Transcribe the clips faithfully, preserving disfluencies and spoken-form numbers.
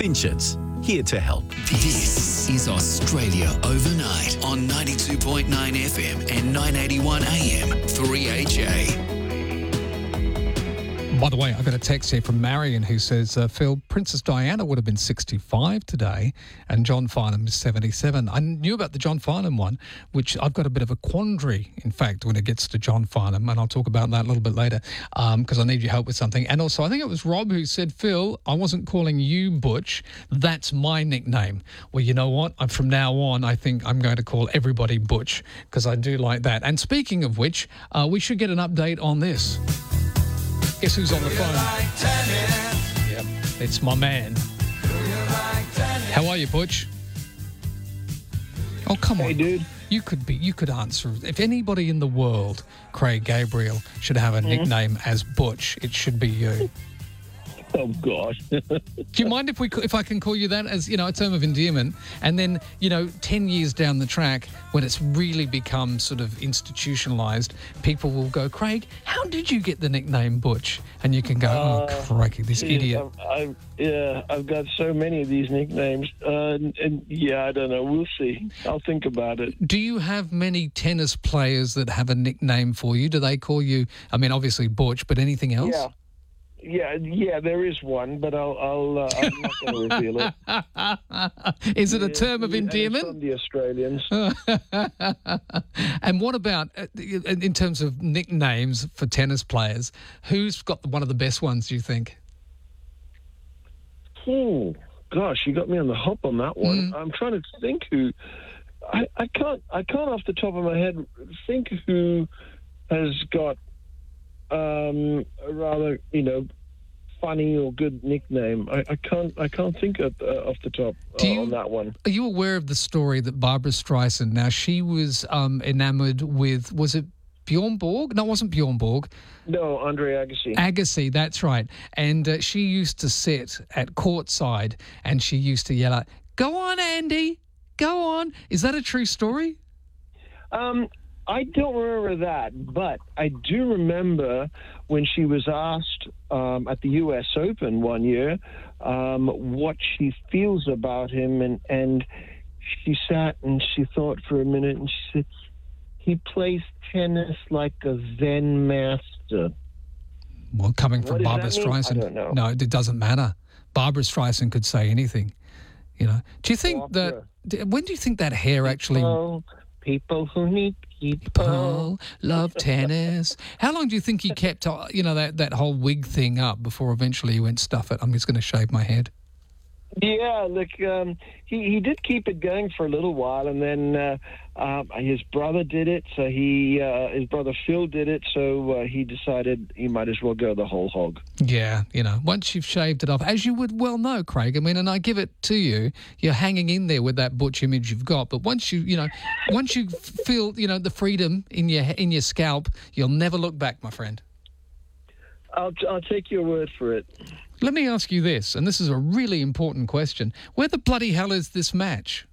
Finch's, here to help. This is Australia Overnight on ninety-two point nine F M and nine eighty-one A M, three H A. By the way, I got a text here from Marion who says, uh, Phil, Princess Diana would have been sixty-five today and John Farnham is seventy-seven. I knew about the John Farnham one, which I've got a bit of a quandary, in fact, when it gets to John Farnham, and I'll talk about that a little bit later because um, I need your help with something. And also, I think it was Rob who said, Phil, I wasn't calling you Butch. That's my nickname. Well, you know what? I'm, from now on, I think I'm going to call everybody Butch because I do like that. And speaking of which, uh, we should get an update on this. Guess who's on the phone? Yep, it's my man. How are you, Butch? Oh, come on. Hey, dude. You could be. You could answer. If anybody in the world, Craig Gabriel, should have a mm-hmm. nickname as Butch, it should be you. Oh, gosh. Do you mind if we, if I can call you that as, you know, a term of endearment? And then, you know, ten years down the track, when it's really become sort of institutionalised, people will go, Craig, how did you get the nickname Butch? And you can go, oh, uh, crikey, this geez, idiot. I've, I've, yeah, I've got so many of these nicknames. Uh, and, and, yeah, I don't know. We'll see. I'll think about it. Do you have many tennis players that have a nickname for you? Do they call you, I mean, obviously Butch, but anything else? Yeah. Yeah, yeah, there is one, but I'll, I'll, uh, I'm not going to reveal it. Is it yeah, a term of yeah, endearment? From the Australians. And what about, uh, in terms of nicknames for tennis players, who's got one of the best ones, do you think? Oh, gosh, you got me on the hop on that one. Mm. I'm trying to think who... I, I can't, I can't off the top of my head think who has got um, a rather, you know, funny or good nickname. I, I can't I can't think of, uh, off the top uh, you, on that one. Are you aware of the story that Barbara Streisand, now she was um, enamoured with, was it Bjorn Borg? No, it wasn't Bjorn Borg. No, Andre Agassi. Agassi, that's right. And uh, she used to sit at courtside and she used to yell out, "Go on, Andy, go on." Is that a true story? Um. I don't remember that, but I do remember when she was asked um, at the U S Open one year um, what she feels about him, and, and she sat and she thought for a minute, and she said, he plays tennis like a Zen master. Well, coming from what Barbara Streisand, I don't know. No, it doesn't matter. Barbara Streisand could say anything, you know. Do you think Opera. that, when do you think that hair actually... Oh, people who need people. People love tennis. How long do you think he kept, uh, you know, that, that whole wig thing up before eventually he went, stuff it, I'm just going to shave my head? Yeah, look, um, he, he did keep it going for a little while, and then uh, uh, his brother did it, so he, uh, his brother Phil did it, so uh, he decided he might as well go the whole hog. Yeah, you know, once you've shaved it off, as you would well know, Craig, I mean, and I give it to you, you're hanging in there with that Butch image you've got, but once you, you know, once you feel, you know, the freedom in your in your scalp, you'll never look back, my friend. I'll, I'll take your word for it. Let me ask you this, and this is a really important question. Where the bloody hell is this match?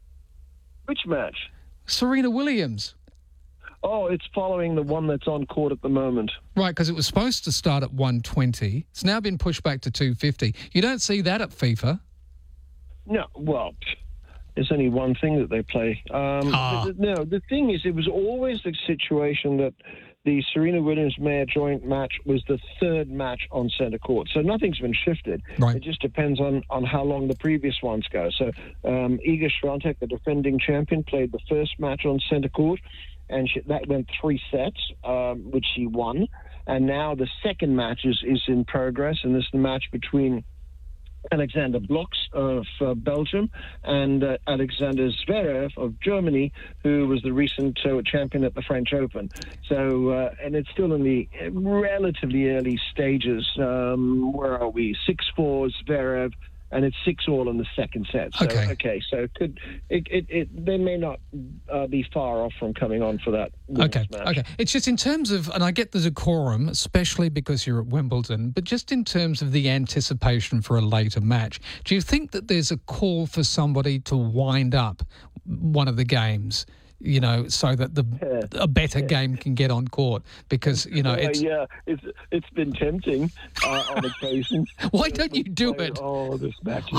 Which match? Serena Williams. Oh, it's following the one that's on court at the moment. Right, because it was supposed to start at one twenty. It's now been pushed back to two fifty. You don't see that at FIFA. No, well, there's only one thing that they play. Um, ah. the, the, no, the thing is, it was always the situation that the Serena Williams-Mayer joint match was the third match on centre court. So nothing's been shifted. Right. It just depends on, on how long the previous ones go. So um, Iga Swiatek, the defending champion, played the first match on centre court, and she, that went three sets, um, which she won. And now the second match is, is in progress, and this is the match between Alexander Blocks of uh, Belgium and uh, Alexander Zverev of Germany, who was the recent uh, champion at the French Open. So, uh, and it's still in the relatively early stages. Um, where are we? six four Zverev, and it's six all in the second set. So, okay. okay, so it could it, it, it they may not uh, be far off from coming on for that. Okay, match. okay. It's just in terms of, and I get the decorum, especially because you're at Wimbledon, but just in terms of the anticipation for a later match, do you think that there's a call for somebody to wind up one of the games? You know, so that the yeah. a better yeah. game can get on court, because you know uh, it's yeah, it's it's been tempting uh, on occasion. Why don't you do play, it? Oh, this match.